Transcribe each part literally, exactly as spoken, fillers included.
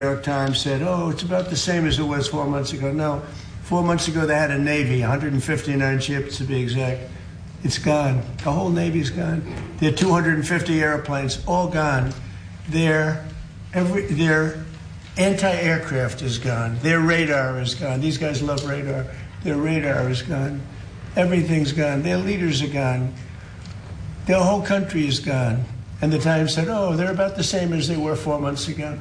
New York Times said, oh, it's about the same as it was four months ago. No, four months ago they had a Navy, one hundred fifty-nine ships to be exact. It's gone. The whole Navy's gone. Their two hundred fifty airplanes, all gone. Their, every, their anti-aircraft is gone. Their radar is gone. These guys love radar. Their radar is gone. Everything's gone. Their leaders are gone. Their whole country is gone. And the Times said, oh, they're about the same as they were four months ago.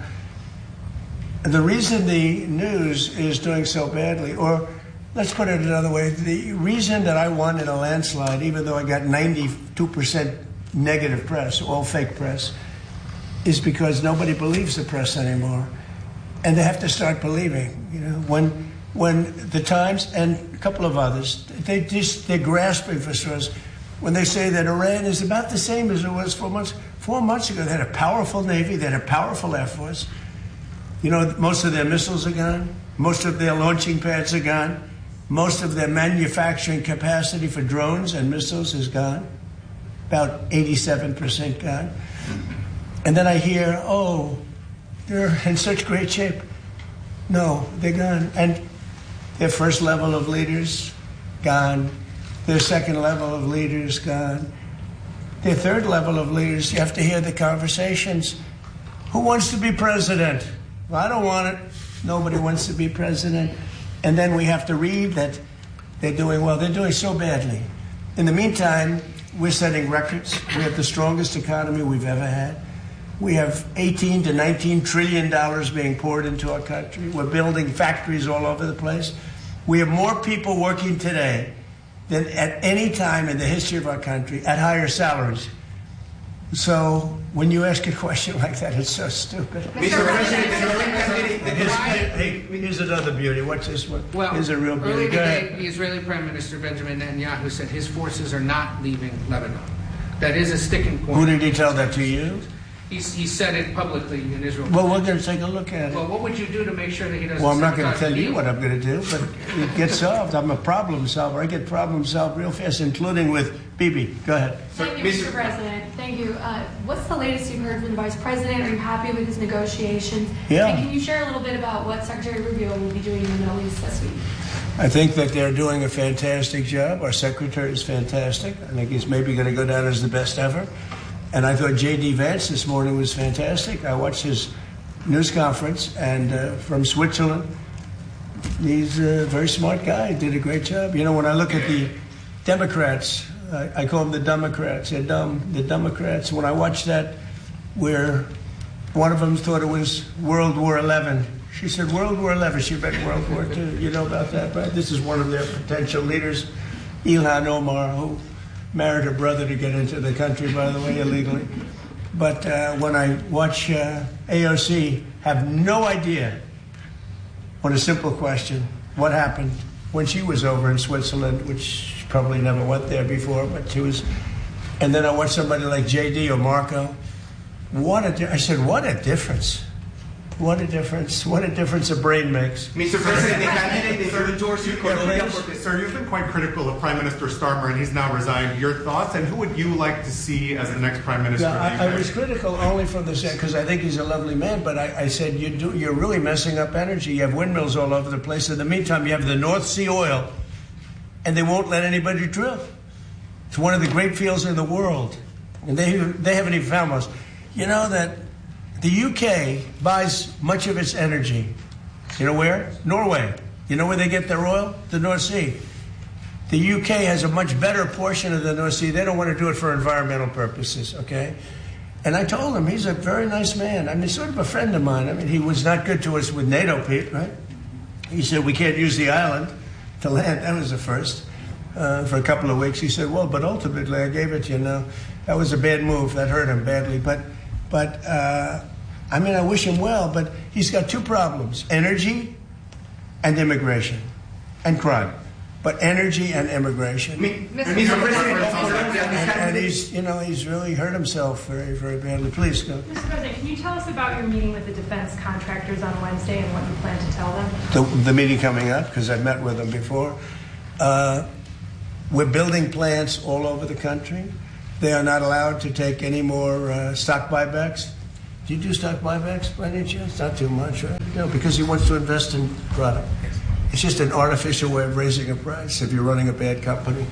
And the reason the news is doing so badly, or let's put it another way, the reason that I won in a landslide, even though I got ninety-two percent negative press, all fake press, is because nobody believes the press anymore. And they have to start believing. You know, when when the Times and a couple of others, they just, they're grasping for straws. When they say that Iran is about the same as it was four months, four months ago, they had a powerful Navy, they had a powerful Air Force. You know, most of their missiles are gone. Most of their launching pads are gone. Most of their manufacturing capacity for drones and missiles is gone. About eighty-seven percent gone. And then I hear, oh, they're in such great shape. No, they're gone. And their first level of leaders, gone. Their second level of leaders, gone. Their third level of leaders, you have to hear the conversations. Who wants to be president? Well, I don't want it. Nobody wants to be president. And then we have to read that they're doing well. They're doing so badly. In the meantime, we're setting records. We have the strongest economy we've ever had. We have eighteen to nineteen trillion dollars being poured into our country. We're building factories all over the place. We have more people working today than at any time in the history of our country at higher salaries. So when you ask a question like that, it's so stupid. Mister President, here's, hey, here's another beauty. What's this one? Well, here's a real beauty. earlier today, the Israeli Prime Minister Benjamin Netanyahu said his forces are not leaving Lebanon. That is a sticking point. Who did he tell that to you? He's, he said it publicly in Israel. Well, we're going to take a look at it. Well, what would you do to make sure that he doesn't? Well, I'm not going to tell you what I'm going to do, but it gets solved. I'm a problem solver. I get problems solved real fast, including with Bibi. Go ahead. Thank you, Mister President. Thank you. Uh, what's the latest you've heard from the Vice President? Are you happy with his negotiations? Yeah. And can you share a little bit about what Secretary Rubio will be doing in the Middle East this week? I think that they're doing a fantastic job. Our secretary is fantastic. I think he's maybe going to go down as the best ever. And I thought J D Vance this morning was fantastic. I watched his news conference, and uh, from Switzerland, he's a very smart guy. He did a great job. You know, when I look at the Democrats, I, I call them the Democrats. They're dumb. The Democrats. When I watched that, where one of them thought it was World War Eleven. She said World War Eleven. She read World War Two. You know about that, right? This is one of their potential leaders, Ilhan Omar, who married her brother to get into the country, by the way, illegally. But uh, when I watch uh, A O C have no idea on a simple question, what happened when she was over in Switzerland, which she probably never went there before, but she was. And then I watch somebody like J D or Marco. What a di- I said, what a difference. What a difference. What a difference a brain makes. Mister President, the candidate is endorse you. Sir, you've been quite critical of Prime Minister Starmer, and he's now resigned. Your thoughts, and who would you like to see as the next Prime Minister? Yeah, I, I was critical only from the set, because I think he's a lovely man, but I, I said, you do, you're really messing up energy. You have windmills all over the place. In the meantime, you have the North Sea oil, and they won't let anybody drill. It's one of the great fields in the world, and they, they haven't even found most. You know that the U K buys much of its energy. You know where? Norway. You know where they get their oil? The North Sea. The U K has a much better portion of the North Sea. They don't want to do it for environmental purposes, okay? And I told him, he's a very nice man. I mean, sort of a friend of mine. I mean, he was not good to us with NATO, Pete, right? He said, we can't use the island to land. That was the first. Uh, for a couple of weeks, he said, well, but ultimately I gave it to you now. That was a bad move. That hurt him badly. But, but uh, I mean, I wish him well, but he's got two problems, energy and immigration and crime. But energy and immigration. Mister President, and, and he's, you know, he's really hurt himself very, very badly. Please go. Mister President, can you tell us about your meeting with the defense contractors on Wednesday and what you plan to tell them? The, the meeting coming up, because I've met with them before. Uh, we're building plants all over the country. They are not allowed to take any more uh, stock buybacks. Do you do stock buybacks by any chance? Not too much, right? No, because he wants to invest in product. It's just an artificial way of raising a price if you're running a bad company.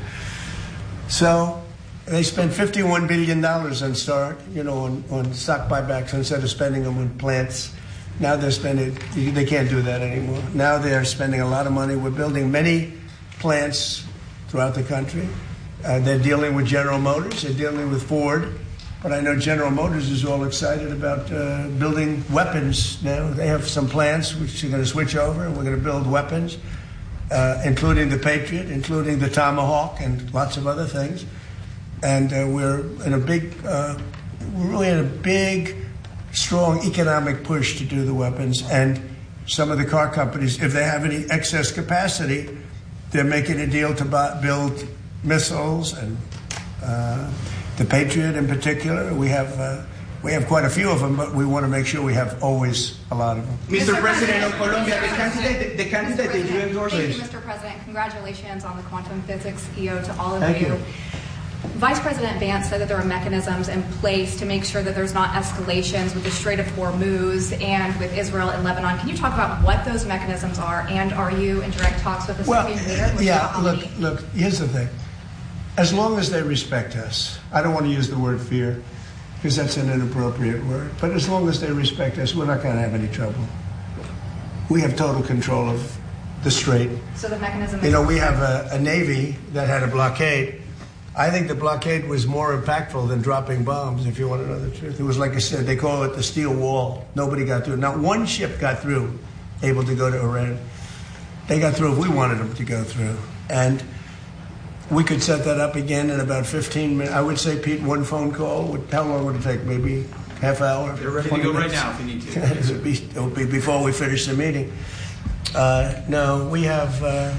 So they spent fifty-one billion dollars on start, you know, on, on stock buybacks instead of spending them on plants. Now they're spending, they can't do that anymore. Now they're spending a lot of money. We're building many plants throughout the country. Uh, they're dealing with General Motors. They're dealing with Ford. But I know General Motors is all excited about uh, building weapons now. They have some plants which are going to switch over, and we're going to build weapons, uh, including the Patriot, including the Tomahawk, and lots of other things. And uh, we're in a big, uh, we're really in a big, strong economic push to do the weapons. And some of the car companies, if they have any excess capacity, they're making a deal to buy, build missiles and uh, the Patriot in particular. We have uh, we have quite a few of them, but we want to make sure we have always a lot of them. Mister President of Colombia, the candidate, the candidate that you endorsed. Thank you, Mister President. Congratulations on the quantum physics E O to all of Thank you. you. Vice President Vance said that there are mechanisms in place to make sure that there's not escalations with the Strait of Hormuz and with Israel and Lebanon. Can you talk about what those mechanisms are, and are you in direct talks with the Well, Supreme Leader? yeah, look, look, here's the thing. As long as they respect us, I don't want to use the word fear because that's an inappropriate word, but as long as they respect us, we're not going to have any trouble. We have total control of the Strait. So the mechanism is... You know, we have a, a Navy that had a blockade. I think the blockade was more impactful than dropping bombs, if you want to know the truth. It was, like I said, they call it the steel wall. Nobody got through. Not one ship got through, able to go to Iran. They got through if we wanted them to go through. And we could set that up again in about fifteen minutes. I would say, Pete, one phone call. Would, how long would it take? Maybe half hour? You're ready to go minutes? right now if you need to. it'll, be, it'll be before we finish the meeting. Uh, no, we have, uh,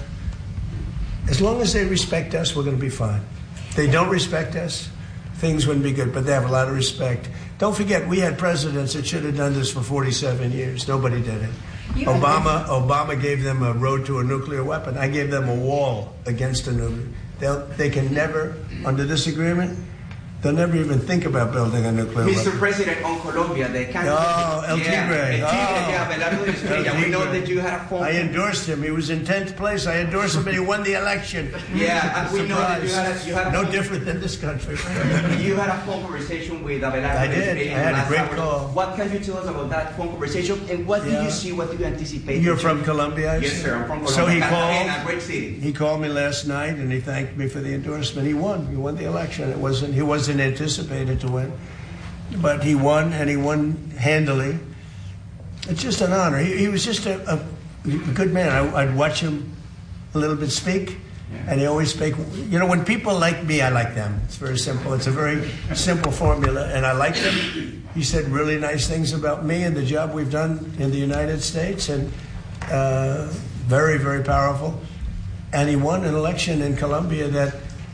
as long as they respect us, we're going to be fine. If they don't respect us, things wouldn't be good, but they have a lot of respect. Don't forget, we had presidents that should have done this for forty-seven years. Nobody did it. You Obama, Obama gave them a road to a nuclear weapon. I gave them a wall against a nuclear. They'll, they can never, under this agreement, they'll never even think about building a nuclear Mister weapon. President, on Colombia, the candidate. Oh, El Tigre. Yeah, El Tigre, Oh. yeah, Belardo de Estrella. El We know Tigre. that you had a phone. I endorsed him. He was in tenth place. I endorsed him, and he won the election. Yeah, and we know that you Surprise. had a, you had a No phone, different than this country. You had a phone conversation with Abelardo I de did. Estrella I in had the a last great hour. call. What can you tell us about that phone conversation, and what do Yeah. you see, what do you anticipate? You're from Colombia, I Yes, see. sir, I'm from Colombia. So he Cartagena, called. great city. He called me last night, and he thanked me for the endorsement. He won. He won the election. It wasn't. He wasn't anticipated to win, but he won, and he won handily. It's just an honor. He, he was just a, a good man. I, I'd watch him a little bit speak, and he always speak. You know, when people like me, I like them. It's very simple. It's a very simple formula, and I like him. He said really nice things about me and the job we've done in the United States, and uh, very, very powerful. And he won an election in Colombia that,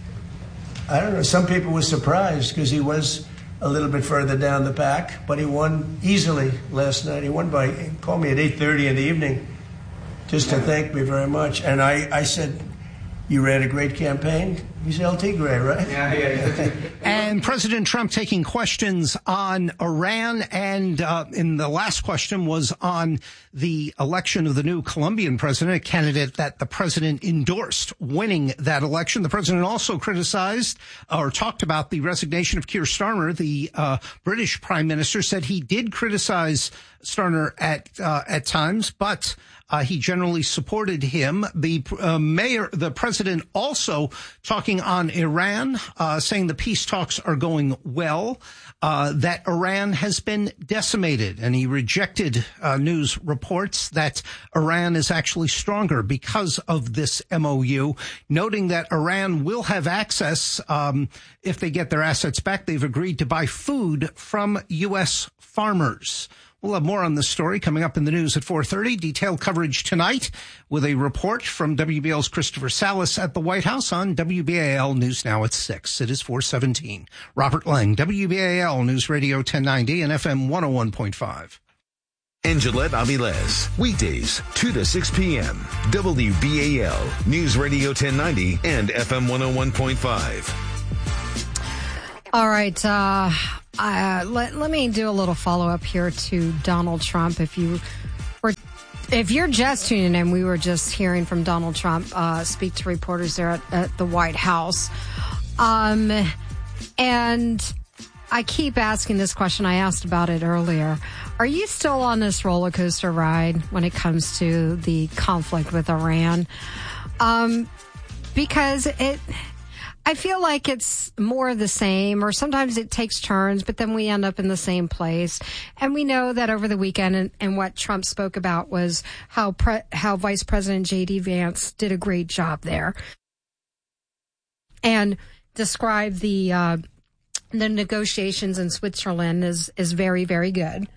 I don't know, some people were surprised because he was a little bit further down the pack, but he won easily last night. He won by, he called me at eight thirty in the evening just to thank me very much. And I, I said, you ran a great campaign. He's El Tigre, right? Yeah, yeah, yeah. And President Trump taking questions on Iran. And uh, in the last question was on the election of the new Colombian president, a candidate that the president endorsed winning that election. The president also criticized or talked about the resignation of Keir Starmer. The uh, British prime minister said he did criticize Starmer at uh, at times, but Uh, he generally supported him. The uh, mayor, the president also talking on Iran, uh, saying the peace talks are going well, uh, that Iran has been decimated. And he rejected uh, news reports that Iran is actually stronger because of this M O U, noting that Iran will have access, um, if they get their assets back. They've agreed to buy food from U S farmers. We'll have more on this story coming up in the news at four thirty. Detailed coverage tonight with a report from W B L's Christopher Salas at the White House on W B A L News Now at six. It is four seventeen. Robert Lang, W B A L News Radio ten ninety and F M one oh one point five. Angelette Avilés, weekdays, two to six p.m. W B A L News Radio ten ninety and F M one oh one point five. All right. Uh, Uh, let, let me do a little follow-up here to Donald Trump. If you were, if you're just tuning in, we were just hearing from Donald Trump uh, speak to reporters there at, at the White House. Um, and I keep asking this question. I asked about it earlier. Are you still on this roller coaster ride when it comes to the conflict with Iran? Um, because it... I feel like it's more of the same, or sometimes it takes turns, but then we end up in the same place. And we know that over the weekend, and, and what Trump spoke about was how pre, how Vice President J D Vance did a great job there, and described the uh, the negotiations in Switzerland as is very, very good.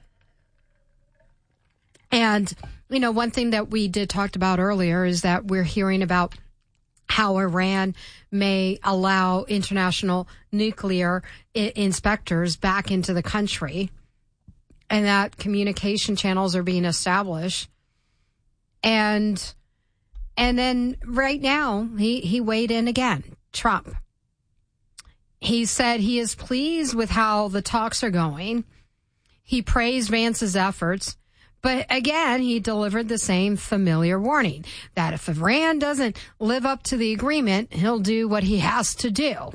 And you know, one thing that we did talked about earlier is that we're hearing about how Iran may allow international nuclear I- inspectors back into the country, and that communication channels are being established. And and then right now, he, he weighed in again, Trump. He said he is pleased with how the talks are going. He praised Vance's efforts. But again, he delivered the same familiar warning that if Iran doesn't live up to the agreement, he'll do what he has to do.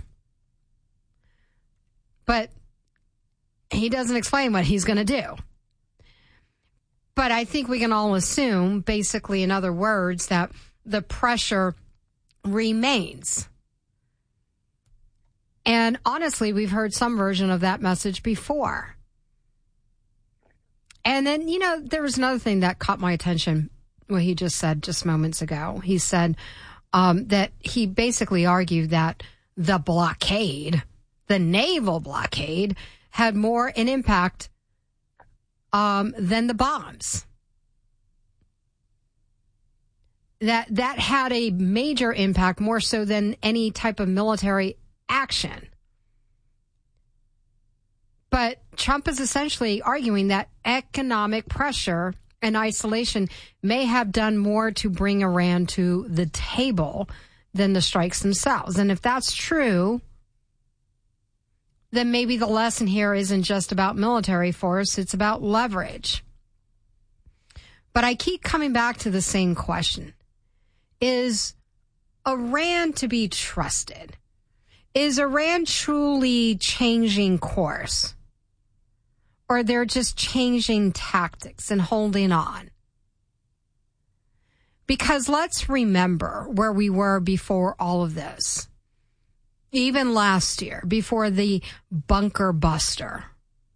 But he doesn't explain what he's going to do. But I think we can all assume, basically, in other words, that the pressure remains. And honestly, we've heard some version of that message before. And then, you know, there was another thing that caught my attention, what he just said just moments ago. He said um, that he basically argued that the blockade, the naval blockade, had more an impact um, than the bombs. That that had a major impact, more so than any type of military action. But Trump is essentially arguing that economic pressure and isolation may have done more to bring Iran to the table than the strikes themselves. And if that's true, then maybe the lesson here isn't just about military force, it's about leverage. But I keep coming back to the same question. Is Iran to be trusted? Is Iran truly changing course? Or they're just changing tactics and holding on? Because let's remember where we were before all of this. Even last year, before the bunker buster.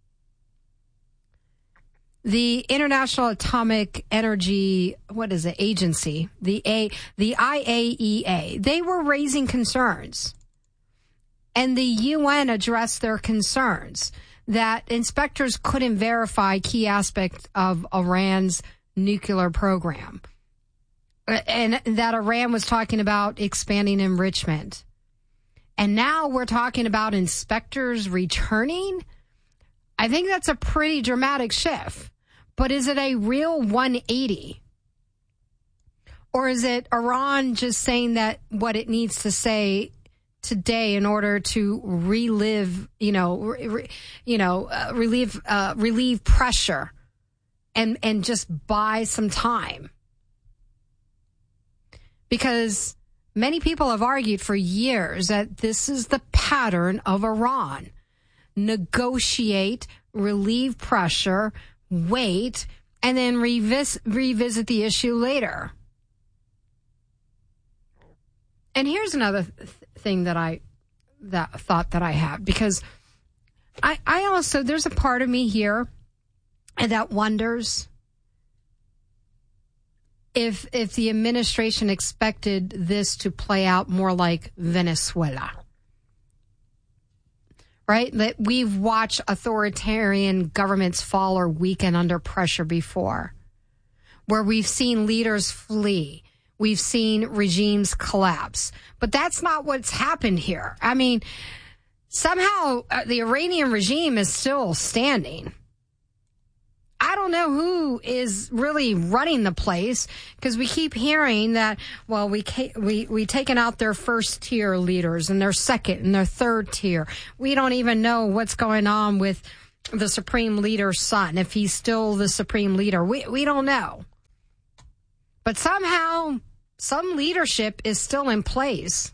The International Atomic Energy, what is it, agency, the A, the I A E A, they were raising concerns. And the U N addressed their concerns that inspectors couldn't verify key aspects of Iran's nuclear program. And that Iran was talking about expanding enrichment. And now we're talking about inspectors returning? I think that's a pretty dramatic shift. But is it a real one eighty? Or is it Iran just saying that what it needs to say today in order to relive, you know, re, you know, uh, relieve, uh, relieve pressure and, and just buy some time? Because many people have argued for years that this is the pattern of Iran. Negotiate, relieve pressure, wait, and then revis- revisit the issue later. And here's another th- thing that I that thought that I had, because I, I also, there's a part of me here that wonders if if the administration expected this to play out more like Venezuela. Right? That we've watched authoritarian governments fall or weaken under pressure before, where we've seen leaders flee. We've seen regimes collapse. But that's not what's happened here. I mean, somehow uh, the Iranian regime is still standing. I I don't know who is really running the place, because we keep hearing that, well, we we we taken out their first tier leaders and their second and their third tier. We don't even know what's going on with the supreme leader's son, if he's still the supreme leader. We we don't know. But somehow some leadership is still in place.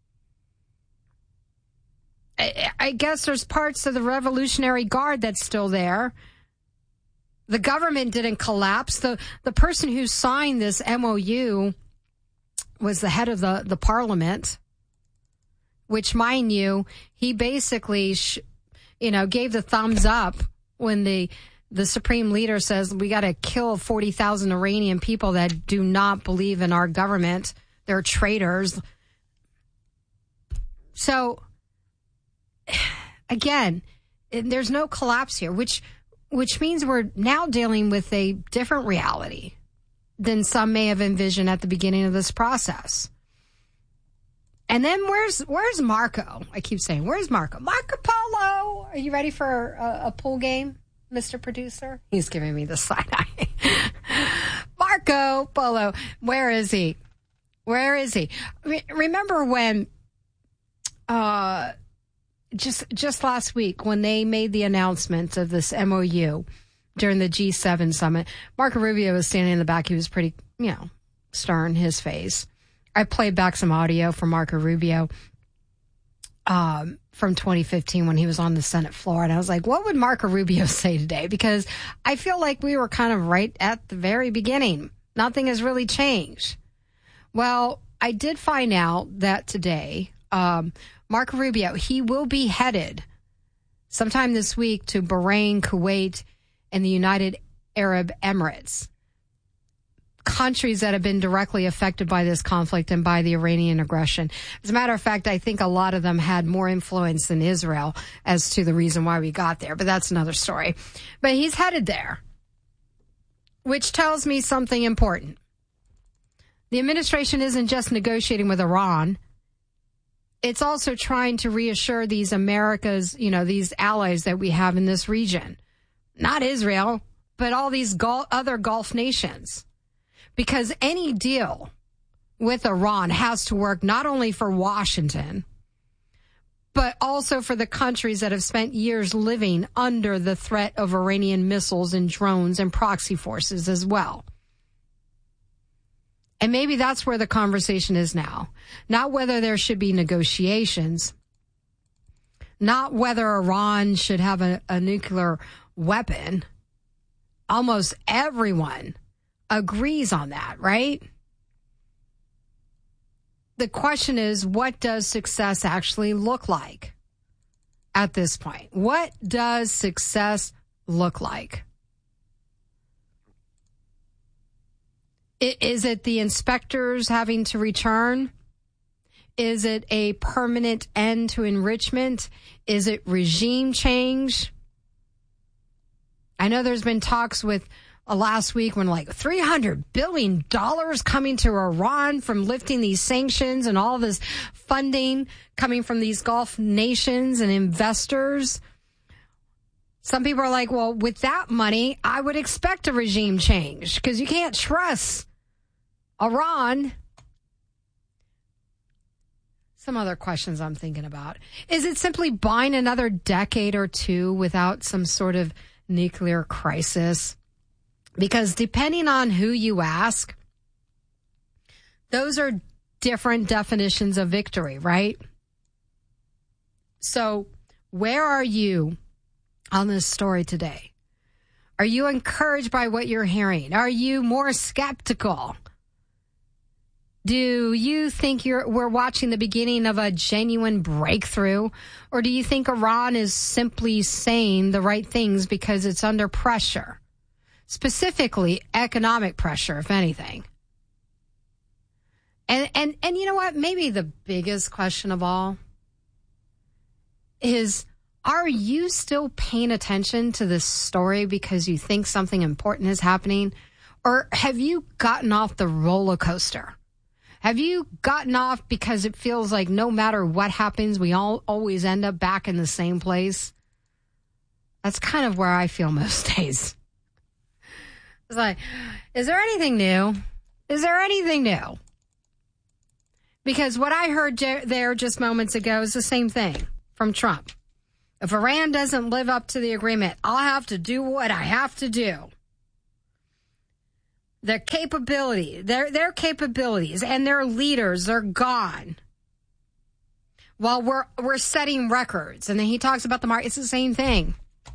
I, I guess there's parts of the Revolutionary Guard that's still there. The government didn't collapse. The the person who signed this M O U was the head of the, the parliament, which, mind you, he basically, sh- you know, gave the thumbs up when the the supreme leader says we got to kill forty thousand Iranian people that do not believe in our government. They're traitors. So, again, there's no collapse here, which which means we're now dealing with a different reality than some may have envisioned at the beginning of this process. And then where's where's Marco? I keep saying, where's Marco? Marco Polo! Are you ready for a, a pool game, Mister Producer? He's giving me the side eye. Marco Polo, where is he? Where is he? Re- remember when... Uh, Just just last week, when they made the announcement of this M O U during the G seven summit, Marco Rubio was standing in the back. He was pretty, you know, stern, his face. I played back some audio from Marco Rubio um, from twenty fifteen when he was on the Senate floor. And I was like, what would Marco Rubio say today? Because I feel like we were kind of right at the very beginning. Nothing has really changed. Well, I did find out that today... Um, Marco Rubio, he will be headed sometime this week to Bahrain, Kuwait, and the United Arab Emirates, countries that have been directly affected by this conflict and by the Iranian aggression. As a matter of fact, I think a lot of them had more influence than Israel as to the reason why we got there, but that's another story. But he's headed there, which tells me something important. The administration isn't just negotiating with Iran. It's also trying to reassure these Americas, you know, these allies that we have in this region. Not Israel, but all these Gulf, other Gulf nations. Because any deal with Iran has to work not only for Washington, but also for the countries that have spent years living under the threat of Iranian missiles and drones and proxy forces as well. And maybe that's where the conversation is now. Not whether there should be negotiations, not whether Iran should have a, a nuclear weapon. Almost everyone agrees on that, right? The question is, what does success actually look like at this point? What does success look like? Is it the inspectors having to return? Is it a permanent end to enrichment? Is it regime change? I know there's been talks with uh, last week when like three hundred billion dollars coming to Iran from lifting these sanctions and all this funding coming from these Gulf nations and investors. Some people are like, well, with that money, I would expect a regime change because you can't trust Iran. Some other questions I'm thinking about. Is it simply buying another decade or two without some sort of nuclear crisis? Because depending on who you ask, those are different definitions of victory, right? So where are you on this story today? Are you encouraged by what you're hearing? Are you more skeptical? Do you think you're, we're watching the beginning of a genuine breakthrough? Or do you think Iran is simply saying the right things because it's under pressure? Specifically, economic pressure, if anything. And, and, and you know what? Maybe the biggest question of all is, are you still paying attention to this story because you think something important is happening? Or have you gotten off the roller coaster? Have you gotten off because it feels like no matter what happens, we all always end up back in the same place? That's kind of where I feel most days. It's like, is there anything new? Is there anything new? Because what I heard there just moments ago is the same thing from Trump. If Iran doesn't live up to the agreement, I'll have to do what I have to do. Their capability, their their capabilities and their leaders are gone. While we're we're setting records, and then he talks about the market. It's the same thing.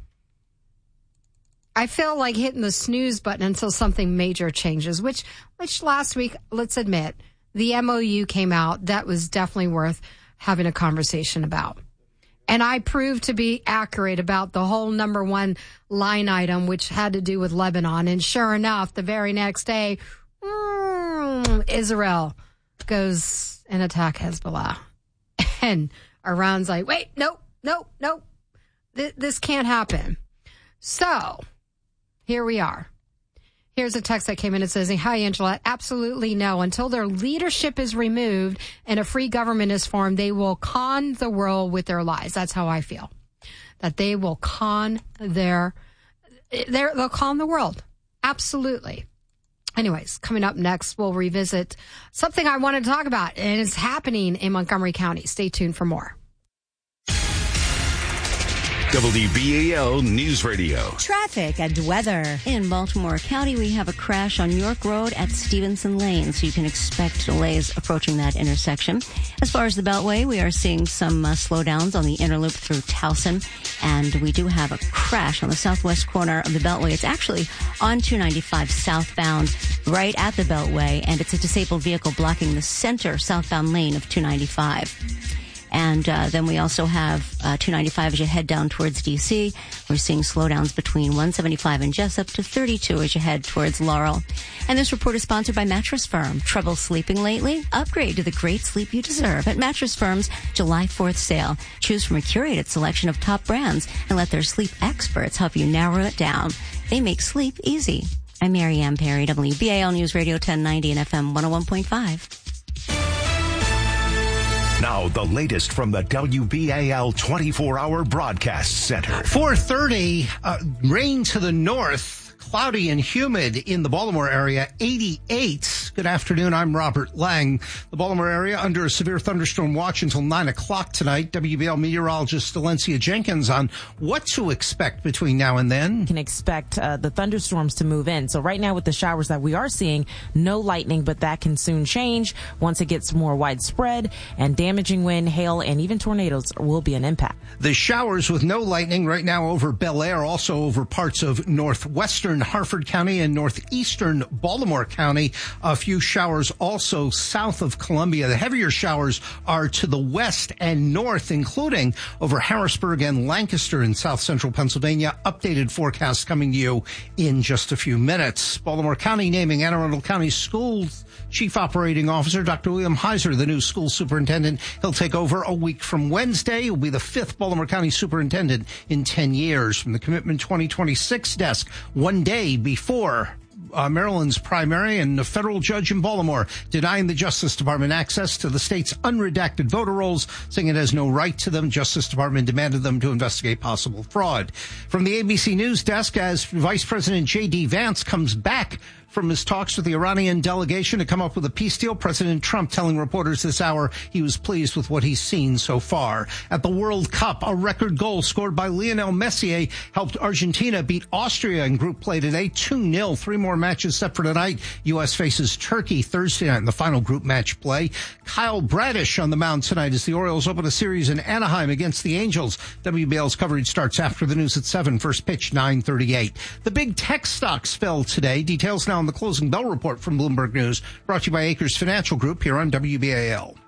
I feel like hitting the snooze button until something major changes. Which, which last week, let's admit, the M O U came out. That was definitely worth having a conversation about. And I proved to be accurate about the whole number one line item, which had to do with Lebanon. And sure enough, the very next day, mm, Israel goes and attack Hezbollah. And Iran's like, wait, nope, nope, nope. Th- this can't happen. So here we are. Here's a text that came in. It says, hi, Angela. Absolutely no. Until their leadership is removed and a free government is formed, they will con the world with their lies. That's how I feel. That they will con their, they'll con the world. Absolutely. Anyways, coming up next, we'll revisit something I wanted to talk about, and it's happening in Montgomery County. Stay tuned for more. W B A L News Radio. Traffic and weather. In Baltimore County, we have a crash on York Road at Stevenson Lane, so you can expect delays approaching that intersection. As far as the Beltway, we are seeing some uh, slowdowns on the inner loop through Towson, and we do have a crash on the southwest corner of the Beltway. It's actually on two ninety-five southbound, right at the Beltway, and it's a disabled vehicle blocking the center southbound lane of two ninety-five. And uh, then we also have uh, two ninety-five as you head down towards D C. We're seeing slowdowns between one seventy-five and Jessup to thirty-two as you head towards Laurel. And this report is sponsored by Mattress Firm. Trouble sleeping lately? Upgrade to the great sleep you deserve at Mattress Firm's July fourth sale. Choose from a curated selection of top brands and let their sleep experts help you narrow it down. They make sleep easy. I'm Mary Ann Perry, W B A L News Radio ten ninety and F M one oh one point five. Now, the latest from the W B A L twenty-four hour Broadcast Center. four thirty, uh, rain to the north. Cloudy and humid in the Baltimore area, eighty-eight. Good afternoon, I'm Robert Lang. The Baltimore area under a severe thunderstorm watch until nine o'clock tonight. W B A L meteorologist Valencia Jenkins on what to expect between now and then. You can expect uh, the thunderstorms to move in. So right now with the showers that we are seeing, no lightning, but that can soon change once it gets more widespread, and damaging wind, hail, and even tornadoes will be an impact. The showers with no lightning right now over Bel Air, also over parts of northwestern Harford County and northeastern Baltimore County. A few showers also south of Columbia. The heavier showers are to the west and north, including over Harrisburg and Lancaster in south central Pennsylvania. Updated forecast coming to you in just a few minutes. Baltimore County naming Anne Arundel County Schools Chief Operating Officer Doctor William Heiser, the new school superintendent. He'll take over a week from Wednesday. He'll be the fifth Baltimore County superintendent in ten years. From the Commitment twenty twenty-six desk, one day before Uh, Maryland's primary, and a federal judge in Baltimore denying the Justice Department access to the state's unredacted voter rolls, saying it has no right to them. Justice Department demanded them to investigate possible fraud. From the A B C News desk, as Vice President J D. Vance comes back from his talks with the Iranian delegation to come up with a peace deal, President Trump telling reporters this hour he was pleased with what he's seen so far. At the World Cup, a record goal scored by Lionel Messi helped Argentina beat Austria in group play today, two nil. Three more matches set for tonight. U S faces Turkey Thursday night in the final group match play. Kyle Bradish on the mound tonight as the Orioles open a series in Anaheim against the Angels. W B L's coverage starts after the news at seven. First pitch, nine thirty-eight. The big tech stocks fell today. Details now on the closing bell report from Bloomberg News, brought to you by Acres Financial Group here on W B A L.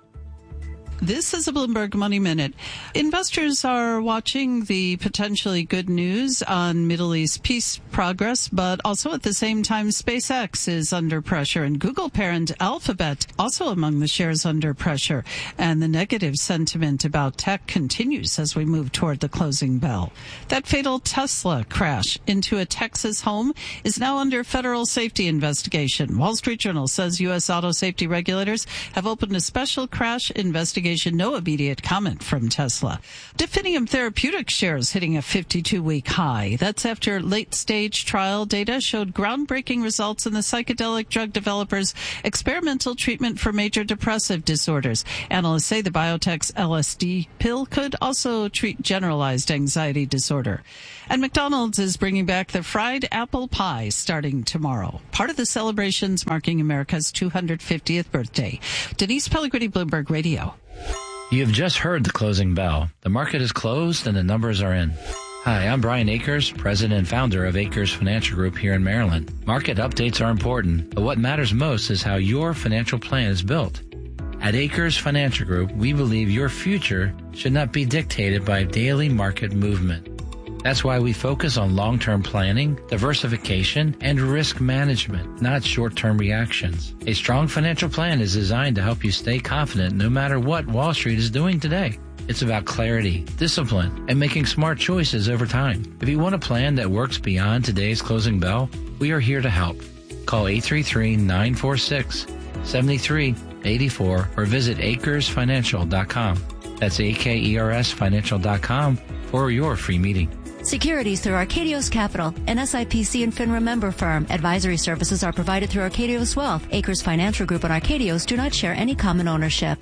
This is a Bloomberg Money Minute. Investors are watching the potentially good news on Middle East peace progress, but also at the same time, SpaceX is under pressure, and Google parent Alphabet also among the shares under pressure. And the negative sentiment about tech continues as we move toward the closing bell. That fatal Tesla crash into a Texas home is now under federal safety investigation. Wall Street Journal says U S auto safety regulators have opened a special crash investigation investigation. No immediate comment from Tesla. Definium Therapeutics shares hitting a fifty-two week high. That's after late-stage trial data showed groundbreaking results in the psychedelic drug developer's experimental treatment for major depressive disorders. Analysts say the biotech's L S D pill could also treat generalized anxiety disorder. And McDonald's is bringing back the fried apple pie starting tomorrow, part of the celebrations marking America's two hundred fiftieth birthday. Denise Pellegrini, Bloomberg Radio. You have just heard the closing bell. The market is closed and the numbers are in. Hi, I'm Brian Akers, president and founder of Akers Financial Group here in Maryland. Market updates are important, but what matters most is how your financial plan is built. At Akers Financial Group, we believe your future should not be dictated by daily market movement. That's why we focus on long-term planning, diversification, and risk management, not short-term reactions. A strong financial plan is designed to help you stay confident no matter what Wall Street is doing today. It's about clarity, discipline, and making smart choices over time. If you want a plan that works beyond today's closing bell, we are here to help. Call eight three three, nine four six, seven three eight four or visit acres financial dot com. That's A K E R S financial dot com for your free meeting. Securities through Arcadios Capital, an S I P C and FINRA member firm. Advisory services are provided through Arcadios Wealth. Acres Financial Group and Arcadios do not share any common ownership.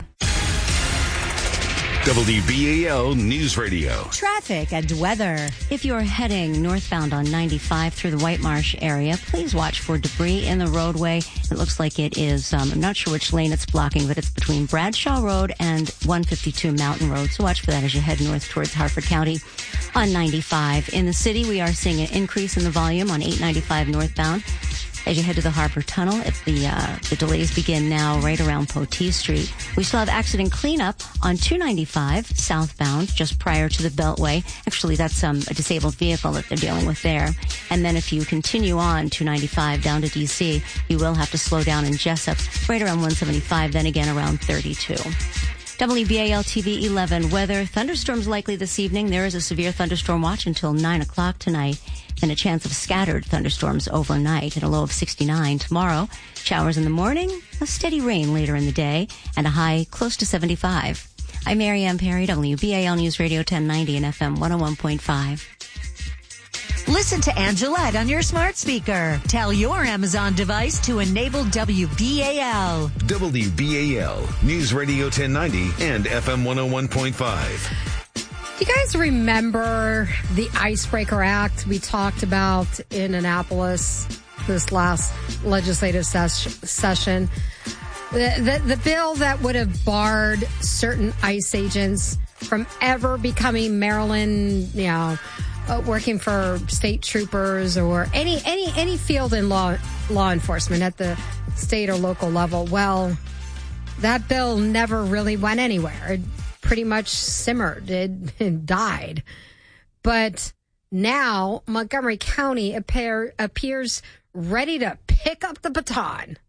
W B A L News Radio. Traffic and weather. If you're heading northbound on ninety-five through the White Marsh area, please watch for debris in the roadway. It looks like it is, um, I'm not sure which lane it's blocking, but it's between Bradshaw Road and one fifty-two Mountain Road. So watch for that as you head north towards Harford County on ninety-five. In the city, we are seeing an increase in the volume on eight ninety-five northbound. As you head to the Harbor Tunnel, if the uh, the delays begin now right around Poteet Street. We still have accident cleanup on two ninety-five southbound just prior to the Beltway. Actually, that's um, a disabled vehicle that they're dealing with there. And then if you continue on two ninety-five down to D C, you will have to slow down in Jessup right around one seventy-five, then again around thirty-two. W B A L T V eleven weather. Thunderstorms likely this evening. There is a severe thunderstorm watch until nine o'clock tonight, and a chance of scattered thunderstorms overnight at a low of sixty-nine. Tomorrow, showers in the morning, a steady rain later in the day, and a high close to seventy-five. I'm Mary Ann Perry, W B A L News Radio ten ninety and F M one oh one point five. Listen to Angelette on your smart speaker. Tell your Amazon device to enable W B A L. W B A L News Radio ten ninety and F M one oh one point five. Do you guys remember the Icebreaker Act we talked about in Annapolis this last legislative ses- session? The, the, the bill that would have barred certain ICE agents from ever becoming Maryland, you know, uh, working for state troopers or any any any field in law law enforcement at the state or local level. Well, that bill never really went anywhere. It pretty much simmered. It, it died. But now Montgomery County appear, appears ready to pick up the baton.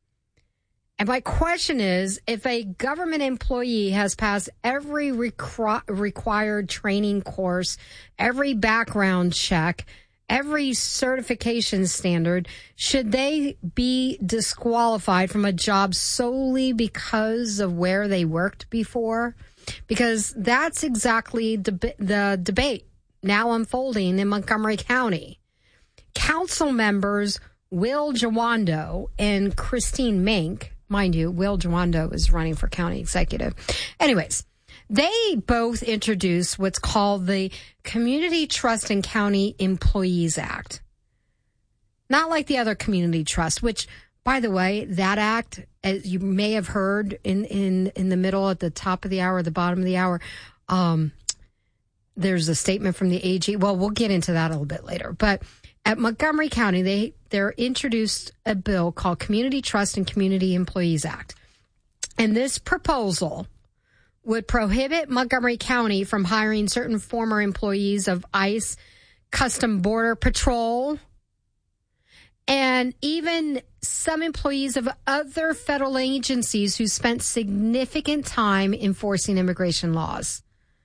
And my question is, if a government employee has passed every requ- required training course, every background check, every certification standard, should they be disqualified from a job solely because of where they worked before? Because that's exactly deb- the debate now unfolding in Montgomery County. Council members Will Jawando and Christine Mink, mind you, Will Jawando is running for county executive. Anyways, they both introduced what's called the Community Trust and County Employees Act. Not like the other community trust, which, by the way, that act, as you may have heard in, in, in the middle, at the top of the hour, the bottom of the hour, um, there's a statement from the A G. Well, we'll get into that a little bit later. But at Montgomery County, they, they're introduced a bill called Community Trust and Community Employees Act. And this proposal would prohibit Montgomery County from hiring certain former employees of ICE, Custom Border Patrol, and even some employees of other federal agencies who spent significant time enforcing immigration laws.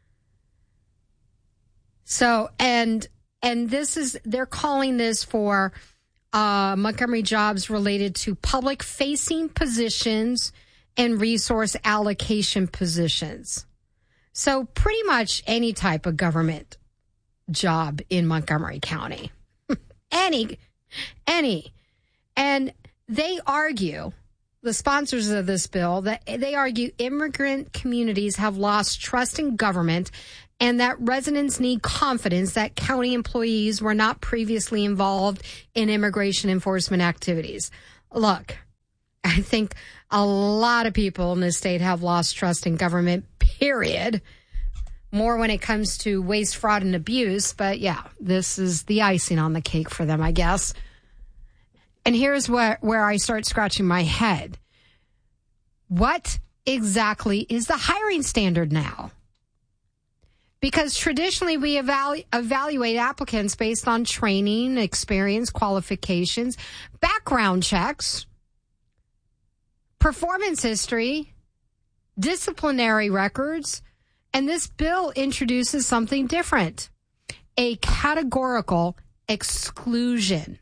So, and and this is, they're calling this for uh, Montgomery jobs related to public-facing positions and resource allocation positions. So pretty much any type of government job in Montgomery County. any, any. And they argue, the sponsors of this bill, that they argue immigrant communities have lost trust in government and that residents need confidence that county employees were not previously involved in immigration enforcement activities. Look, I think a lot of people in this state have lost trust in government, period. More when it comes to waste, fraud, and abuse. But yeah, this is the icing on the cake for them, I guess. And here's where, where I start scratching my head. What exactly is the hiring standard now? Because traditionally we evalu- evaluate applicants based on training, experience, qualifications, background checks, performance history, disciplinary records, and this bill introduces something different, a categorical exclusion.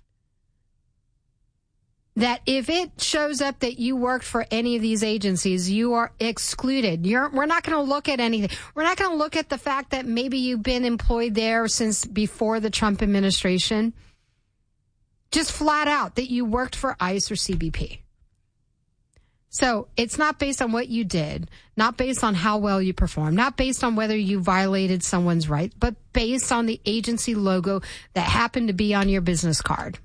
That if it shows up that you worked for any of these agencies, you are excluded. You're, we're not going to look at anything. We're not going to look at the fact that maybe you've been employed there since before the Trump administration. Just flat out that you worked for ICE or C B P. So it's not based on what you did, not based on how well you performed, not based on whether you violated someone's right, but based on the agency logo that happened to be on your business card.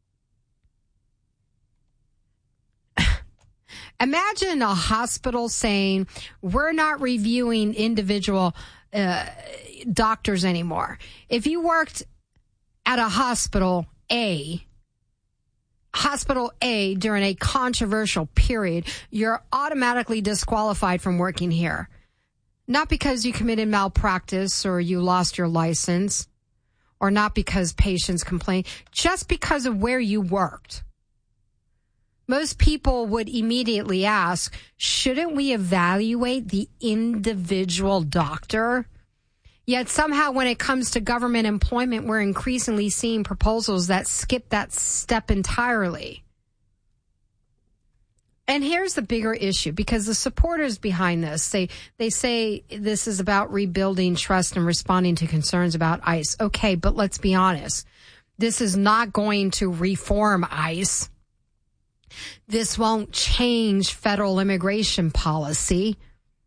Imagine a hospital saying, we're not reviewing individual uh, doctors anymore. If you worked at a hospital A, hospital A during a controversial period, you're automatically disqualified from working here. Not because you committed malpractice or you lost your license, or not because patients complained, just because of where you worked. Most people would immediately ask, shouldn't we evaluate the individual doctor? Yet somehow when it comes to government employment, we're increasingly seeing proposals that skip that step entirely. And here's the bigger issue, because the supporters behind this, they, they say this is about rebuilding trust and responding to concerns about ICE. Okay, but let's be honest. This is not going to reform ICE. This won't change federal immigration policy.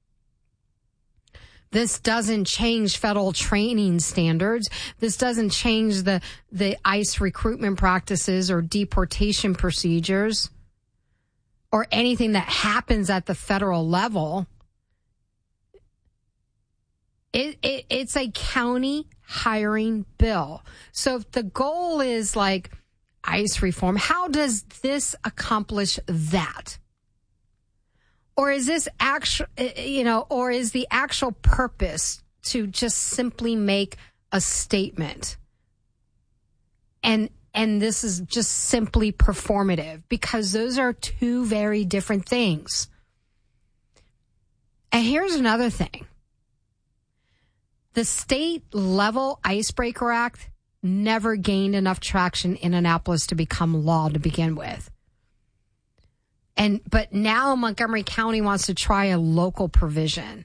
This doesn't change federal training standards. This doesn't change the, the ICE recruitment practices or deportation procedures or anything that happens at the federal level. It, it, it's a county hiring bill. So if the goal is like ICE reform, how does this accomplish that? Or is this actual, you know, or is the actual purpose to just simply make a statement? And, and this is just simply performative, because those are two very different things. And here's another thing. The state level Icebreaker Act never gained enough traction in Annapolis to become law to begin with. And but now Montgomery County wants to try a local provision.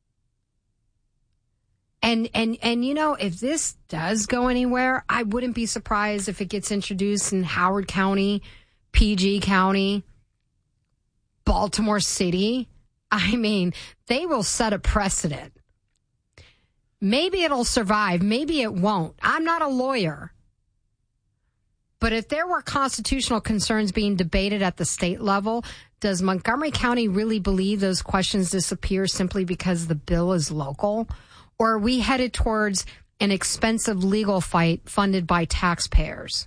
And and and you know, if this does go anywhere, I wouldn't be surprised if it gets introduced in Howard County, P G County, Baltimore City. I mean, they will set a precedent. Maybe it'll survive. Maybe it won't. I'm not a lawyer. But if there were constitutional concerns being debated at the state level, does Montgomery County really believe those questions disappear simply because the bill is local? Or are we headed towards an expensive legal fight funded by taxpayers?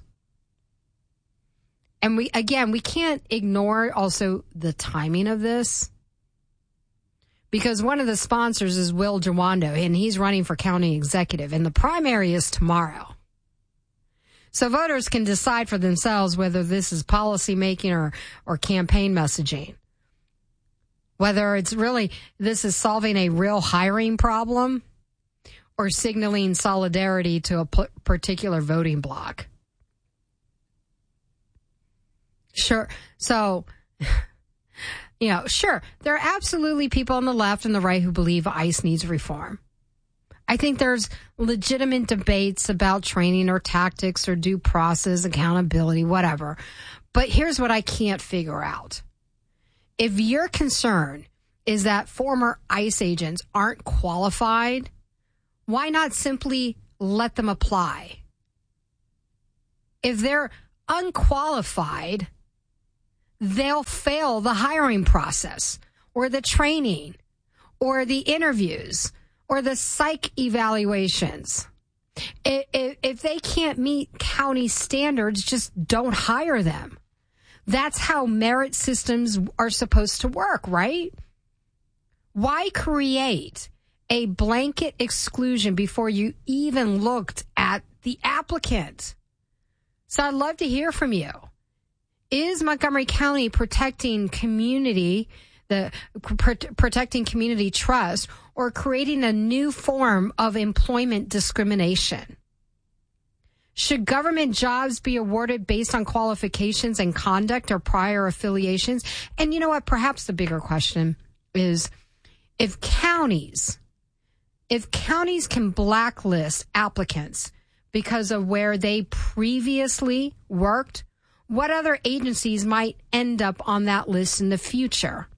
And we, again, we can't ignore also the timing of this. Because one of the sponsors is Will Jawando, and he's running for county executive, and the primary is tomorrow. So voters can decide for themselves whether this is policy making or, or campaign messaging. Whether it's really, this is solving a real hiring problem or signaling solidarity to a p- particular voting bloc. Sure. So You know, sure, there are absolutely people on the left and the right who believe ICE needs reform. I think there's legitimate debates about training or tactics or due process, accountability, whatever. But here's what I can't figure out. If your concern is that former ICE agents aren't qualified, why not simply let them apply? If they're unqualified, they'll fail the hiring process or the training or the interviews or the psych evaluations. If, if they can't meet county standards, just don't hire them. That's how merit systems are supposed to work, right? Why create a blanket exclusion before you even looked at the applicant? So I'd love to hear from you. Is Montgomery County protecting community, the pr- protecting community trust, or creating a new form of employment discrimination? Should government jobs be awarded based on qualifications and conduct or prior affiliations? And you know what? Perhaps the bigger question is if counties, if counties can blacklist applicants because of where they previously worked, what other agencies might end up on that list in the future?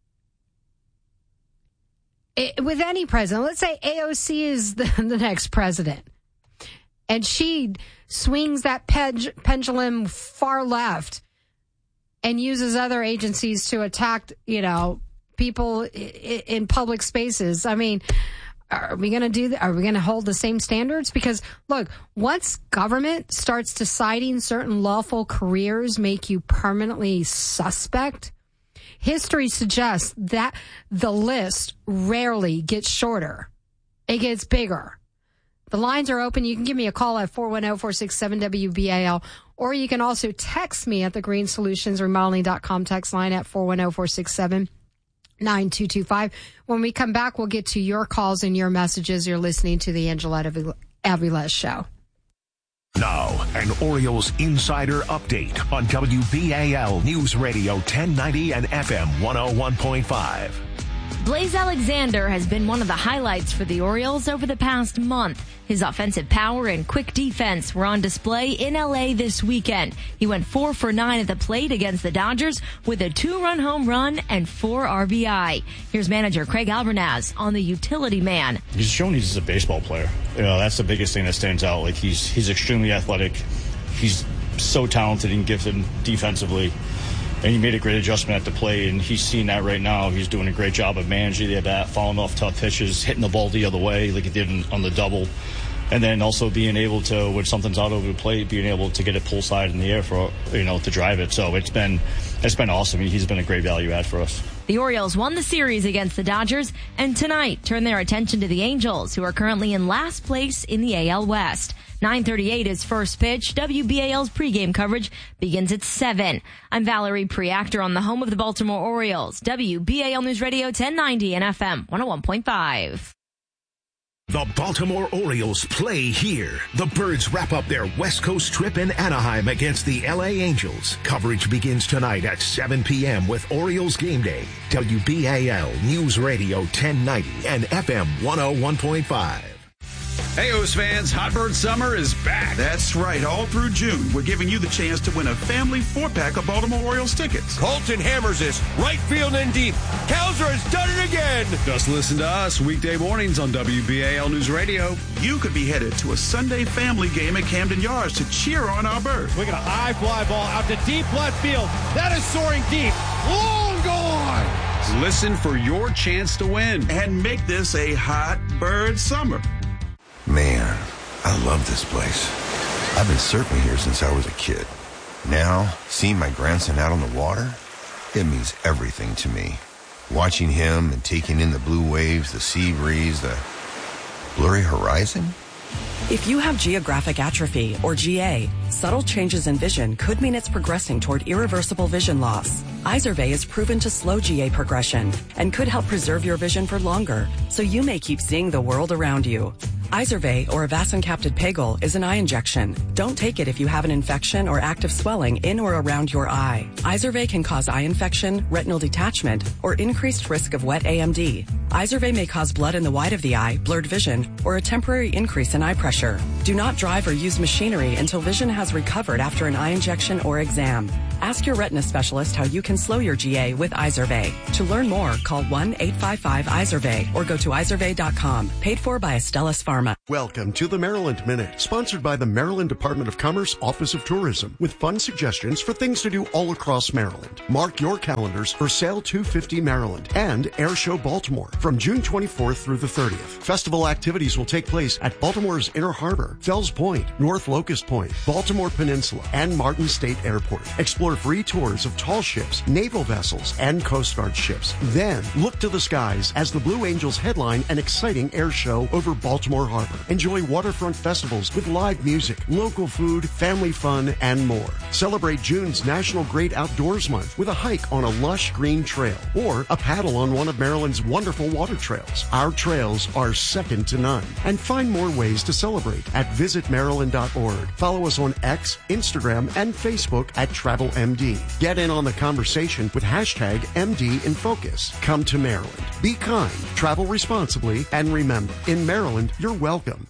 It, with any president, let's say A O C is the, the next president, and she swings that peg, pendulum far left and uses other agencies to attack, you know, people in, in public spaces. I mean, are we going to do that? Are we going to hold the same standards? Because look, once government starts deciding certain lawful careers make you permanently suspect, history suggests that the list rarely gets shorter. It gets bigger. The lines are open. You can give me a call at four one zero, four six seven, W B A L, or you can also text me at the green solutions remodeling dot com text line at four one zero, four six seven, nine two two five. When we come back, we'll get to your calls and your messages. You're listening to the Angeletta Avilés Show. Now, an Orioles insider update on W B A L News Radio ten ninety and F M one oh one point five. Blaze Alexander has been one of the highlights for the Orioles over the past month. His offensive power and quick defense were on display in L A this weekend. He went four for nine at the plate against the Dodgers with a two-run home run and four R B I. Here's manager Craig Albernaz on the utility man. He's shown he's a baseball player. You know, that's the biggest thing that stands out. Like he's he's extremely athletic. He's so talented and gifted defensively. And he made a great adjustment at the plate, and he's seen that right now. He's doing a great job of managing the bat, falling off tough pitches, hitting the ball the other way like he did on the double, and then also being able to, when something's out over the plate, being able to get it pull side in the air for, you know, to drive it. So it's been it's been awesome. He's been a great value add for us. The Orioles won the series against the Dodgers, and tonight turn their attention to the Angels, who are currently in last place in the A L West. nine thirty-eight is first pitch. W B A L's pregame coverage begins at seven. I'm Valerie Preactor on the home of the Baltimore Orioles. W B A L News Radio ten ninety and F M one oh one point five. The Baltimore Orioles play here. The Birds wrap up their West Coast trip in Anaheim against the L A Angels. Coverage begins tonight at seven p.m. with Orioles Game Day. W B A L News Radio ten ninety and F M one oh one point five. Hey, O's fans, Hot Bird Summer is back. That's right. All through June, we're giving you the chance to win a family four-pack of Baltimore Orioles tickets. Colton hammers this. Right field and deep. Kowser has done it again. Just listen to us weekday mornings on W B A L News Radio. You could be headed to a Sunday family game at Camden Yards to cheer on our Birds. We got a high fly ball out to deep left field. That is soaring deep. Long gone. Listen for your chance to win. And make this a Hot Bird Summer. Man, I love this place. I've been surfing here since I was a kid. Now, seeing my grandson out on the water, it means everything to me. Watching him and taking in the blue waves, the sea breeze, the blurry horizon. If you have geographic atrophy, or G A, subtle changes in vision could mean it's progressing toward irreversible vision loss. Izervay is proven to slow G A progression and could help preserve your vision for longer, so you may keep seeing the world around you. Izervay, or avacincaptad pegol, is an eye injection. Don't take it if you have an infection or active swelling in or around your eye. Izervay can cause eye infection, retinal detachment, or increased risk of wet A M D. Izervay may cause blood in the white of the eye, blurred vision, or a temporary increase in eye pressure. Do not drive or use machinery until vision has recovered after an eye injection or exam. Ask your retina specialist how you can slow your G A with Izervay. To learn more, call one eight five five Izervay or go to izervay dot com. Paid for by Astellas Pharma. Welcome to the Maryland Minute, sponsored by the Maryland Department of Commerce Office of Tourism, with fun suggestions for things to do all across Maryland. Mark your calendars for Sail two fifty Maryland and Air Show Baltimore from June twenty-fourth through the thirtieth. Festival activities will take place at Baltimore's Inner Harbor, Fells Point, North Locust Point, Baltimore Peninsula, and Martin State Airport. Explore free tours of tall ships, naval vessels, and Coast Guard ships. Then look to the skies as the Blue Angels headline an exciting air show over Baltimore Harbor. Enjoy waterfront festivals with live music, local food, family fun, and more. Celebrate June's National Great Outdoors Month with a hike on a lush green trail or a paddle on one of Maryland's wonderful water trails. Our trails are second to none. And find more ways to celebrate at visit maryland dot org. Follow us on X, Instagram, and Facebook at Travel M D. Get in on the conversation with hashtag M D in Focus. Come to Maryland. Be kind, travel responsibly, and remember, in Maryland, you're welcome.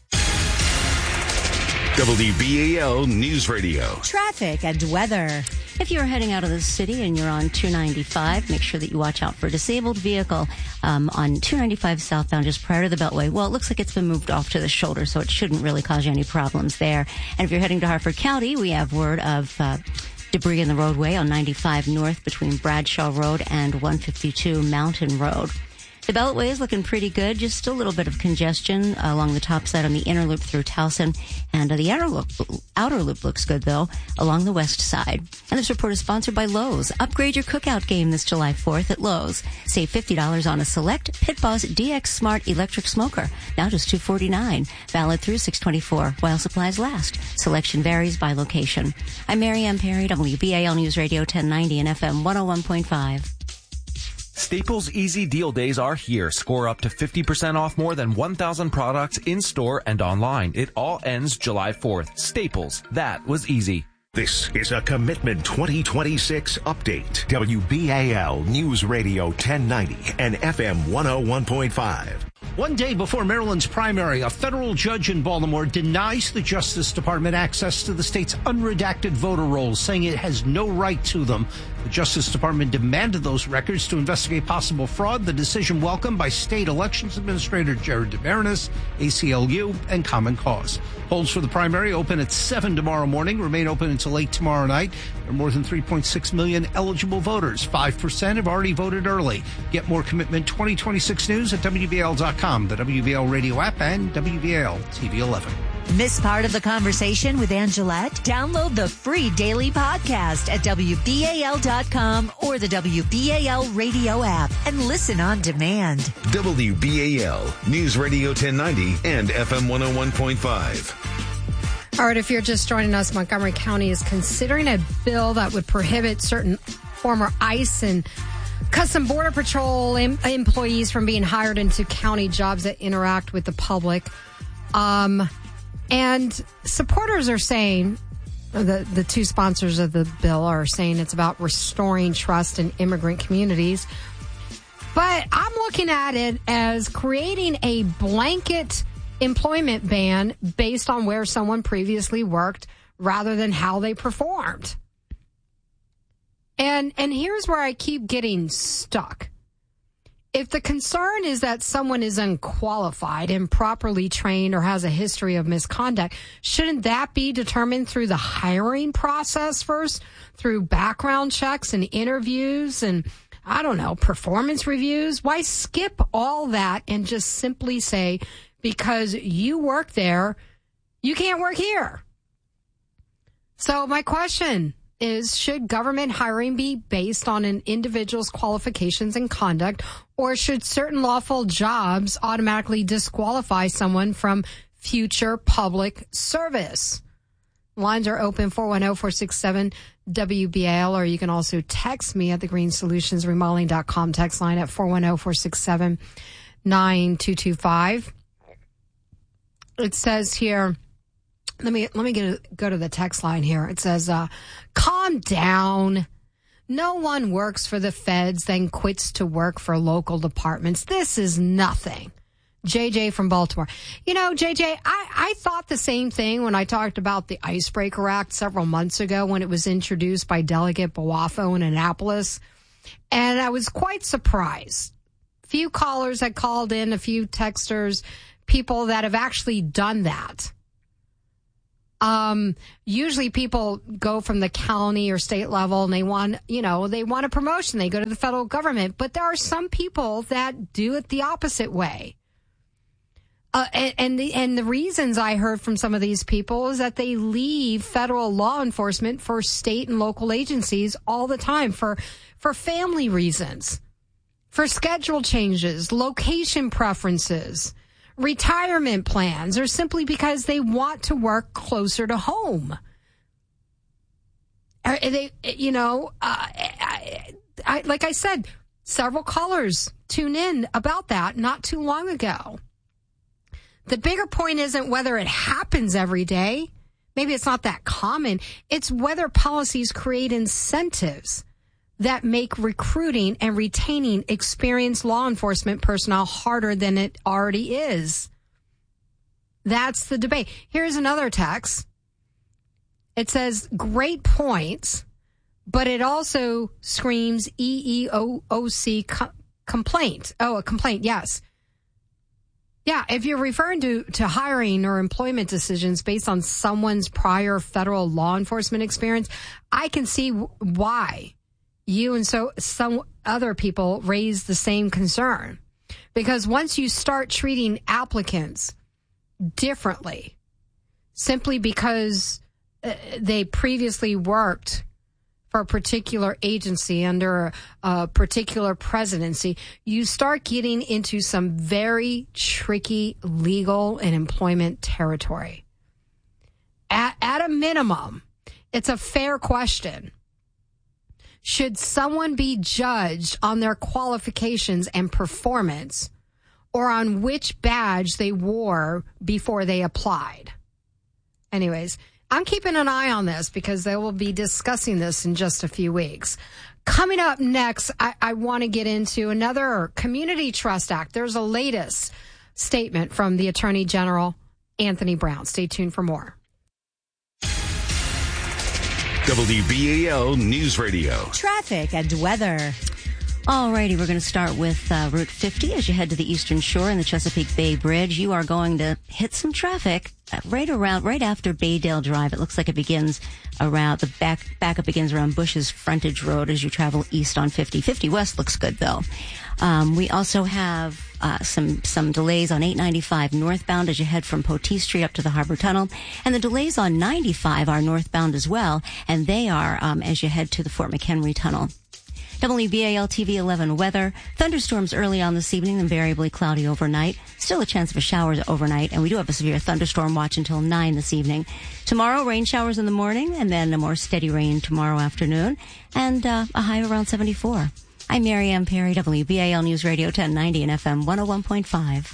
W B A L News Radio. Traffic and weather. If you're heading out of the city and you're on two ninety-five, make sure that you watch out for a disabled vehicle um, on two ninety-five southbound just prior to the Beltway. Well, it looks like it's been moved off to the shoulder, so it shouldn't really cause you any problems there. And if you're heading to Harford County, we have word of uh, debris in the roadway on ninety-five north between Bradshaw Road and one fifty-two Mountain Road. The Beltway is looking pretty good. Just a little bit of congestion along the top side on the inner loop through Towson. And uh, the outer loop, outer loop looks good, though, along the west side. And this report is sponsored by Lowe's. Upgrade your cookout game this July fourth at Lowe's. Save fifty dollars on a select Pit Boss D X Smart electric smoker. Now just two forty-nine. Valid through six twenty-four while supplies last. Selection varies by location. I'm Mary Ann Perry, W B A L News Radio ten ninety and F M one oh one point five. Staples Easy Deal Days are here. Score up to fifty percent off more than one thousand products in-store and online. It all ends July fourth. Staples. That was easy. This is a Commitment twenty twenty-six update. W B A L News Radio ten ninety and F M one oh one point five. One day before Maryland's primary, a federal judge in Baltimore denies the Justice Department access to the state's unredacted voter rolls, saying it has no right to them. The Justice Department demanded those records to investigate possible fraud. The decision welcomed by State Elections Administrator Jared DeBaranis, A C L U, and Common Cause. Polls for the primary open at seven tomorrow morning, remain open until late tomorrow night. There are more than three point six million eligible voters. five percent have already voted early. Get more Commitment twenty twenty-six news at W B A L dot com, the W B A L radio app, and W B A L T V eleven. Miss part of the conversation with Angelette? Download the free daily podcast at W B A L dot com or the W B A L radio app and listen on demand. W B A L News Radio ten ninety and F M one oh one point five. All right, if you're just joining us, Montgomery County is considering a bill that would prohibit certain former ICE and Custom Border Patrol em- employees from being hired into county jobs that interact with the public. Um, and supporters are saying, the, the two sponsors of the bill are saying it's about restoring trust in immigrant communities. But I'm looking at it as creating a blanket employment ban based on where someone previously worked rather than how they performed. And and here's where I keep getting stuck. If the concern is that someone is unqualified, improperly trained, or has a history of misconduct, shouldn't that be determined through the hiring process first, through background checks and interviews and, I don't know, performance reviews? Why skip all that and just simply say, because you work there, you can't work here? So my question is, should government hiring be based on an individual's qualifications and conduct, or should certain lawful jobs automatically disqualify someone from future public service? Lines are open, four one zero, four six seven, W B A L, or you can also text me at the green solutions remodeling dot com text line at four one zero, four six seven, nine two two five. it says here, let me let me get a, go to the text line here. It says, uh, calm down. No one works for the feds, then quits to work for local departments. This is nothing. J J from Baltimore. You know, J J, I, I thought the same thing when I talked about the Icebreaker Act several months ago when it was introduced by Delegate Boafo in Annapolis. And I was quite surprised. A few callers had called in, a few texters, people that have actually done that. Um, usually people go from the county or state level and they want, you know, they want a promotion. They go to the federal government. But there are some people that do it the opposite way. Uh, and, and the and the reasons I heard from some of these people is that they leave federal law enforcement for state and local agencies all the time for for family reasons, for schedule changes, location preferences, retirement plans, or simply because they want to work closer to home. Are they, you know, uh, I, I, like I said, several callers tune in about that not too long ago. The bigger point isn't whether it happens every day. Maybe it's not that common. It's whether policies create incentives that make recruiting and retaining experienced law enforcement personnel harder than it already is. That's the debate. Here's another text. It says, great points, but it also screams E E O C co- complaint. Oh, a complaint, yes. Yeah, if you're referring to, to hiring or employment decisions based on someone's prior federal law enforcement experience, I can see w- why you and so some other people raise the same concern. Because once you start treating applicants differently, simply because uh, they previously worked for a particular agency under a, a particular presidency, you start getting into some very tricky legal and employment territory. At, at a minimum, it's a fair question. Should someone be judged on their qualifications and performance or on which badge they wore before they applied? Anyways, I'm keeping an eye on this because they will be discussing this in just a few weeks. Coming up next, I, I want to get into another Community Trust Act. There's a latest statement from the Attorney General, Anthony Brown. Stay tuned for more. W B A L News Radio. Traffic and weather. Alrighty, we're going to start with uh, Route fifty as you head to the Eastern Shore and the Chesapeake Bay Bridge. You are going to hit some traffic right around, right after Baydale Drive. It looks like it begins around the back, backup begins around Bush's Frontage Road as you travel east on fifty. fifty West looks good though. Um, we also have uh, some some delays on eight ninety-five northbound as you head from Potee Street up to the Harbor Tunnel, and the delays on ninety-five are northbound as well, and they are um, as you head to the Fort McHenry Tunnel. W B A L T V eleven weather. Thunderstorms early on this evening and variably cloudy overnight. Still a chance of a shower overnight, and we do have a severe thunderstorm watch until nine this evening. Tomorrow, rain showers in the morning, and then a more steady rain tomorrow afternoon, and uh, a high around seventy-four. I'm Mary Ann Perry, W B A L News Radio ten ninety and F M one oh one point five.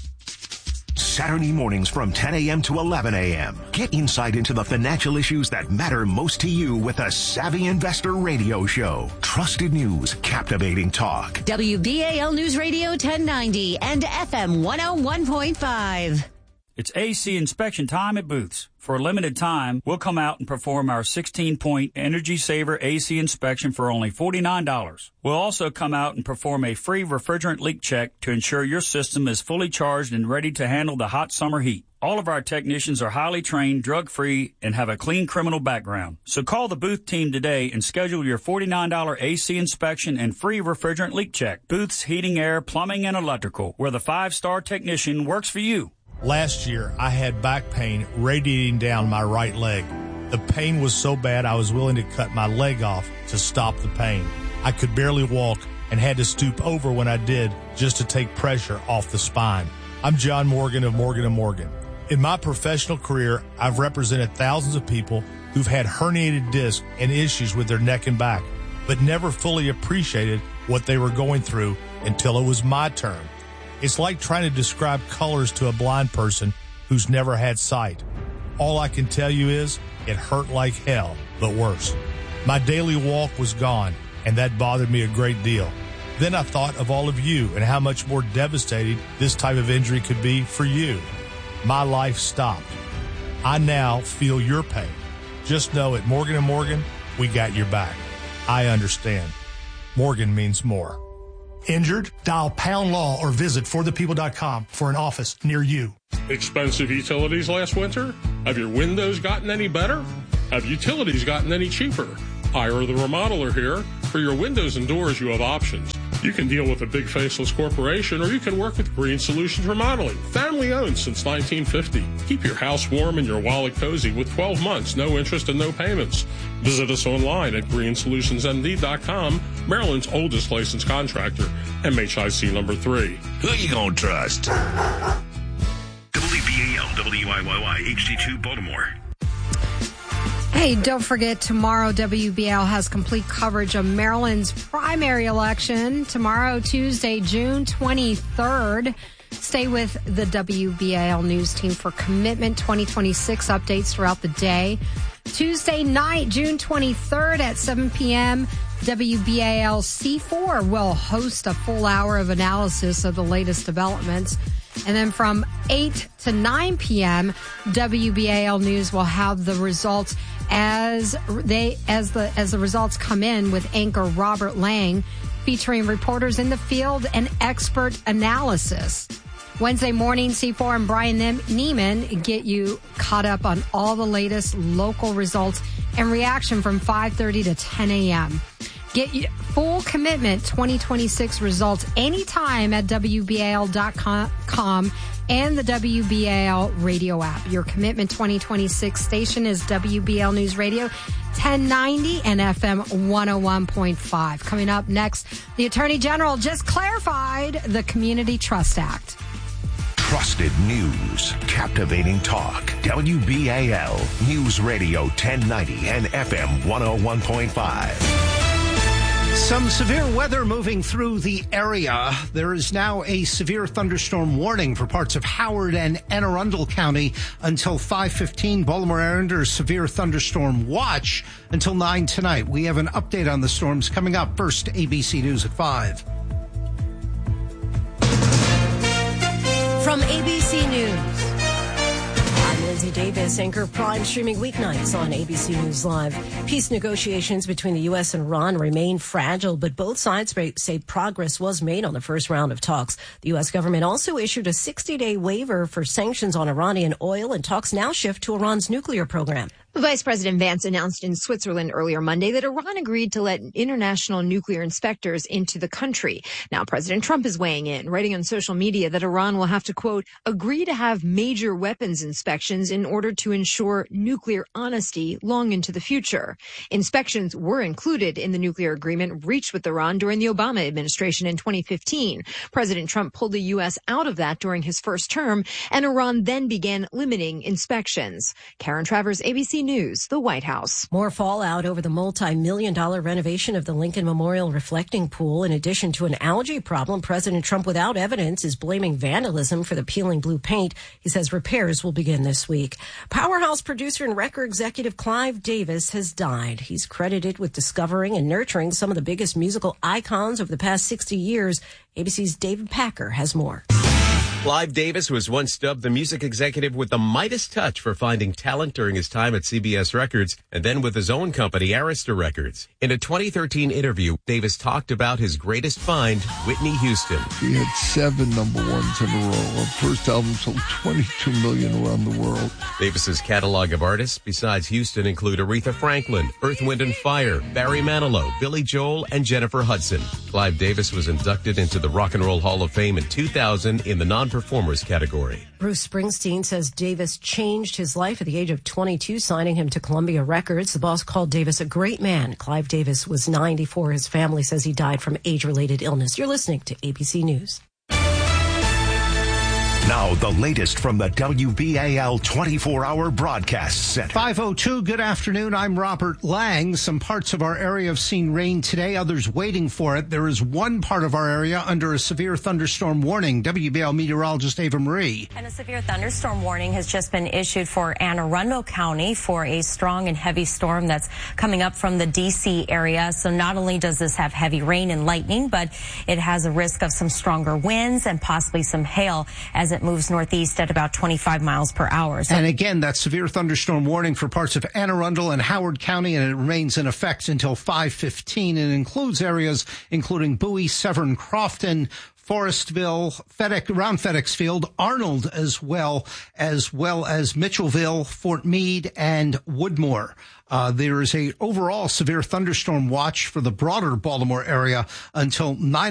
Saturday mornings from ten a.m. to eleven a.m. Get insight into the financial issues that matter most to you with a Savvy Investor Radio Show. Trusted news, captivating talk. W B A L News Radio ten ninety and F M one oh one point five. It's A C inspection time at Booth's. For a limited time, we'll come out and perform our sixteen-point Energy Saver A C inspection for only forty-nine dollars. We'll also come out and perform a free refrigerant leak check to ensure your system is fully charged and ready to handle the hot summer heat. All of our technicians are highly trained, drug-free, and have a clean criminal background. So call the Booth team today and schedule your forty-nine dollars A C inspection and free refrigerant leak check. Booth's Heating, Air, Plumbing, and Electrical, where the five-star technician works for you. Last year, I had back pain radiating down my right leg. The pain was so bad I was willing to cut my leg off to stop the pain. I could barely walk and had to stoop over when I did just to take pressure off the spine. I'm John Morgan of Morgan and Morgan. In my professional career, I've represented thousands of people who've had herniated discs and issues with their neck and back, but never fully appreciated what they were going through until it was my turn. It's like trying to describe colors to a blind person who who's never had sight. All I can tell you is it hurt like hell, but worse. My daily walk was gone, and that bothered me a great deal. Then I thought of all of you and how much more devastating this type of injury could be for you. My life stopped. I now feel your pain. Just know at Morgan and Morgan, we got your back. I understand. Morgan means more. Injured? Dial pound law or visit for the people dot com for an office near you. Expensive utilities last winter? Have your windows gotten any better? Have utilities gotten any cheaper? Ira the Remodeler here. For your windows and doors, you have options. You can deal with a big faceless corporation, or you can work with Green Solutions Remodeling. Family owned since nineteen fifty. Keep your house warm and your wallet cozy with twelve months, no interest and no payments. Visit us online at green solutions m d dot com, Maryland's oldest licensed contractor, M H I C number three. Who you gonna trust? W B A L, W I Y Y, H D two, Baltimore. Hey, don't forget, tomorrow W B A L has complete coverage of Maryland's primary election. Tomorrow, Tuesday, June twenty-third. Stay with the W B A L news team for Commitment twenty twenty-six updates throughout the day. Tuesday night, June twenty-third at seven p.m., W B A L C four will host a full hour of analysis of the latest developments. And then from eight to nine p.m., W B A L News will have the results as they as the as the results come in with anchor Robert Lang, featuring reporters in the field and expert analysis. Wednesday morning, C four and Brian Neiman get you caught up on all the latest local results and reaction from five thirty to ten a.m. Get you full Commitment twenty twenty-six results anytime at W B A L dot com and the W B A L radio app. Your Commitment twenty twenty-six station is W B A L News Radio ten ninety and F M one oh one point five. Coming up next, the Attorney General just clarified the Community Trust Act. Trusted news, captivating talk. W B A L News Radio ten ninety and F M one oh one point five. Some severe weather moving through the area. There is now a severe thunderstorm warning for parts of Howard and Anne Arundel County until five fifteen. Baltimore are under severe thunderstorm watch until nine tonight. We have an update on the storms coming up. First, A B C News at five. From A B C News, I'm Lindsay Davis, anchor Prime, streaming weeknights on A B C News Live. Peace negotiations between the U S and Iran remain fragile, but both sides say progress was made on the first round of talks. The U S government also issued a sixty-day waiver for sanctions on Iranian oil, and talks now shift to Iran's nuclear program. Vice President Vance announced in Switzerland earlier Monday that Iran agreed to let international nuclear inspectors into the country. Now President Trump is weighing in, writing on social media that Iran will have to, quote, agree to have major weapons inspections in order to ensure nuclear honesty long into the future. Inspections were included in the nuclear agreement reached with Iran during the Obama administration in twenty fifteen. President Trump pulled the U S out of that during his first term, and Iran then began limiting inspections. Karen Travers, A B C News, the White House. More fallout over the multi-million dollar renovation of the Lincoln Memorial reflecting pool. In addition to an algae problem, President Trump, without evidence, is blaming vandalism for the peeling blue paint. He says repairs will begin this week. Powerhouse producer and record executive Clive Davis has died. He's credited with discovering and nurturing some of the biggest musical icons over the past sixty years. A B C's David Packer has more. Clive Davis was once dubbed the music executive with the Midas touch for finding talent during his time at C B S Records and then with his own company, Arista Records. In a twenty thirteen interview, Davis talked about his greatest find, Whitney Houston. She had seven number ones in a row. Her first album sold twenty-two million around the world. Davis's catalog of artists, besides Houston, include Aretha Franklin, Earth, Wind and Fire, Barry Manilow, Billy Joel, and Jennifer Hudson. Clive Davis was inducted into the Rock and Roll Hall of Fame in two thousand in the non-performers category. Bruce Springsteen says Davis changed his life at the age of twenty-two, signing him to Columbia Records. The boss called Davis a great man. Clive Davis was ninety-four. His family says he died from age-related illness. You're listening to A B C News. Now, the latest from the W B A L twenty-four hour broadcast center. five oh two, good afternoon. I'm Robert Lang. Some parts of our area have seen rain today, others waiting for it. There is one part of our area under a severe thunderstorm warning. W B A L meteorologist Ava Marie. And a severe thunderstorm warning has just been issued for Anne Arundel County for a strong and heavy storm that's coming up from the D C area. So not only does this have heavy rain and lightning, but it has a risk of some stronger winds and possibly some hail as it moves northeast at about twenty-five miles per hour. So and again, that severe thunderstorm warning for parts of Anne Arundel and Howard County, and it remains in effect until five fifteen. It includes areas including Bowie, Severn, Crofton, Forestville, FedEx, around FedEx Field, Arnold, as well as well as Mitchellville, Fort Meade, and Woodmore. Uh, there is a overall severe thunderstorm watch for the broader Baltimore area until nine